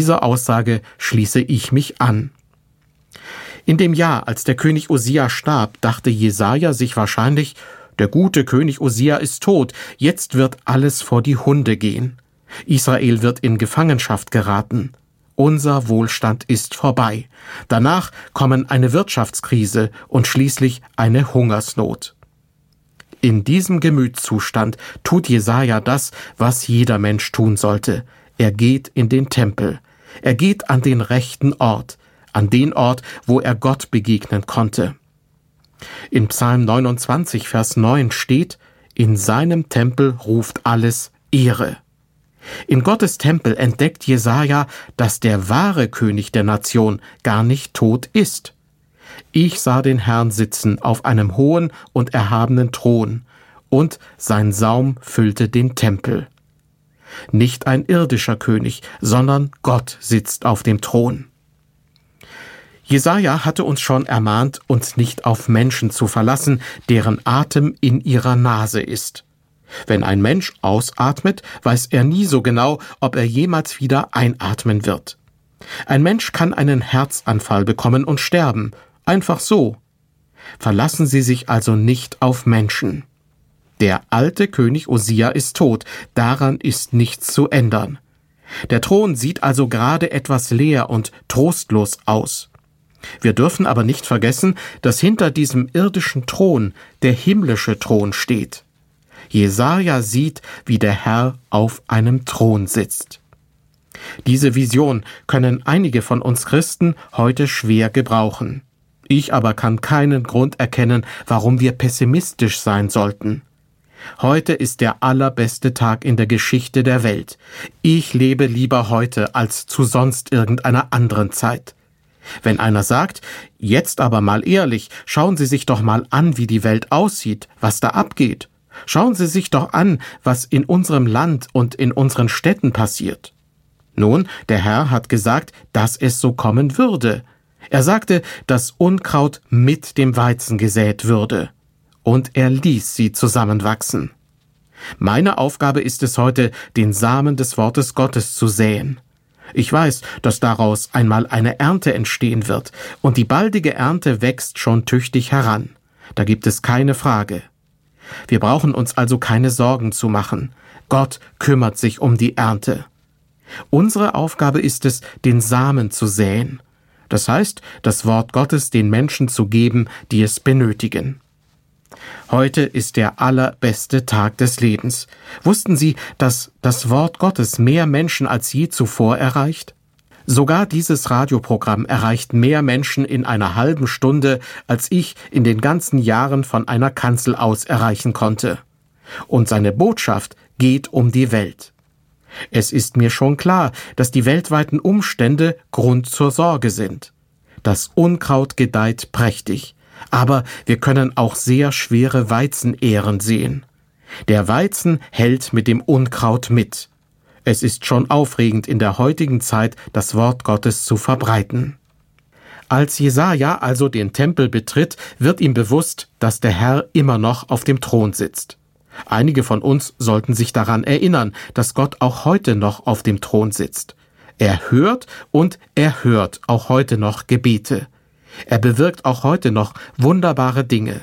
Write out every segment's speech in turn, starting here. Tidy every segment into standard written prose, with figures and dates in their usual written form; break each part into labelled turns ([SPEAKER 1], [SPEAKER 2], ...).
[SPEAKER 1] Dieser Aussage schließe ich mich an. In dem Jahr, als der König Usia starb, dachte Jesaja sich wahrscheinlich: Der gute König Usia ist tot, jetzt wird alles vor die Hunde gehen. Israel wird in Gefangenschaft geraten. Unser Wohlstand ist vorbei. Danach kommen eine Wirtschaftskrise und schließlich eine Hungersnot. In diesem Gemütszustand tut Jesaja das, was jeder Mensch tun sollte. Er geht in den Tempel. Er geht an den rechten Ort, an den Ort, wo er Gott begegnen konnte. In Psalm 29, Vers 9 steht: In seinem Tempel ruft alles Ehre. In Gottes Tempel entdeckt Jesaja, dass der wahre König der Nation gar nicht tot ist. Ich sah den Herrn sitzen auf einem hohen und erhabenen Thron, und sein Saum füllte den Tempel. Nicht ein irdischer König, sondern Gott sitzt auf dem Thron. Jesaja hatte uns schon ermahnt, uns nicht auf Menschen zu verlassen, deren Atem in ihrer Nase ist. Wenn ein Mensch ausatmet, weiß er nie so genau, ob er jemals wieder einatmen wird. Ein Mensch kann einen Herzanfall bekommen und sterben, einfach so. Verlassen Sie sich also nicht auf Menschen. Der alte König Usia ist tot, daran ist nichts zu ändern. Der Thron sieht also gerade etwas leer und trostlos aus. Wir dürfen aber nicht vergessen, dass hinter diesem irdischen Thron der himmlische Thron steht. Jesaja sieht, wie der Herr auf einem Thron sitzt. Diese Vision können einige von uns Christen heute schwer gebrauchen. Ich aber kann keinen Grund erkennen, warum wir pessimistisch sein sollten. Heute ist der allerbeste Tag in der Geschichte der Welt. Ich lebe lieber heute als zu sonst irgendeiner anderen Zeit. Wenn einer sagt: Jetzt aber mal ehrlich, schauen Sie sich doch mal an, wie die Welt aussieht, was da abgeht. Schauen Sie sich doch an, was in unserem Land und in unseren Städten passiert. Nun, der Herr hat gesagt, dass es so kommen würde. Er sagte, dass Unkraut mit dem Weizen gesät würde. Und er ließ sie zusammenwachsen. Meine Aufgabe ist es heute, den Samen des Wortes Gottes zu säen. Ich weiß, dass daraus einmal eine Ernte entstehen wird, und die baldige Ernte wächst schon tüchtig heran. Da gibt es keine Frage. Wir brauchen uns also keine Sorgen zu machen. Gott kümmert sich um die Ernte. Unsere Aufgabe ist es, den Samen zu säen. Das heißt, das Wort Gottes den Menschen zu geben, die es benötigen. Heute ist der allerbeste Tag des Lebens. Wussten Sie, dass das Wort Gottes mehr Menschen als je zuvor erreicht? Sogar dieses Radioprogramm erreicht mehr Menschen in einer halben Stunde, als ich in den ganzen Jahren von einer Kanzel aus erreichen konnte. Und seine Botschaft geht um die Welt. Es ist mir schon klar, dass die weltweiten Umstände Grund zur Sorge sind. Das Unkraut gedeiht prächtig, aber wir können auch sehr schwere Weizenähren sehen. Der Weizen hält mit dem Unkraut mit. Es ist schon aufregend, in der heutigen Zeit das Wort Gottes zu verbreiten. Als Jesaja also den Tempel betritt, wird ihm bewusst, dass der Herr immer noch auf dem Thron sitzt. Einige von uns sollten sich daran erinnern, dass Gott auch heute noch auf dem Thron sitzt. Er hört und er hört auch heute noch Gebete. Er bewirkt auch heute noch wunderbare Dinge.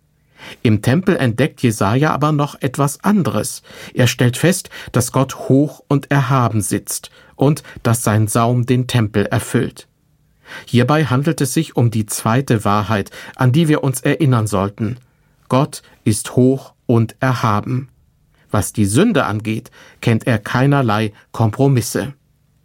[SPEAKER 1] Im Tempel entdeckt Jesaja aber noch etwas anderes. Er stellt fest, dass Gott hoch und erhaben sitzt und dass sein Saum den Tempel erfüllt. Hierbei handelt es sich um die zweite Wahrheit, an die wir uns erinnern sollten. Gott ist hoch und erhaben. Was die Sünde angeht, kennt er keinerlei Kompromisse.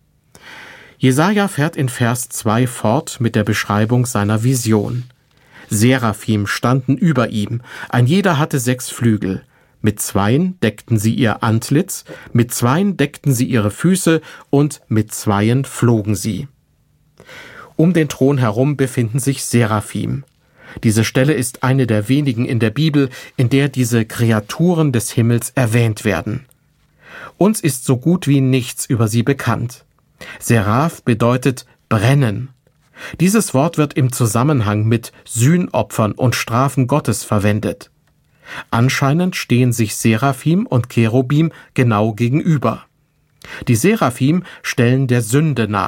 [SPEAKER 1] Jesaja fährt in Vers 2 fort mit der Beschreibung seiner Vision. Seraphim standen über ihm, ein jeder hatte 6 Flügel. Mit 2 deckten sie ihr Antlitz, mit 2 deckten sie ihre Füße und mit 2 flogen sie. Um den Thron herum befinden sich Seraphim. Diese Stelle ist eine der wenigen in der Bibel, in der diese Kreaturen des Himmels erwähnt werden. Uns ist so gut wie nichts über sie bekannt. Seraph bedeutet brennen. Dieses Wort wird im Zusammenhang mit Sühnopfern und Strafen Gottes verwendet. Anscheinend stehen sich Seraphim und Cherubim genau gegenüber. Die Seraphim stellen der Sünde nach.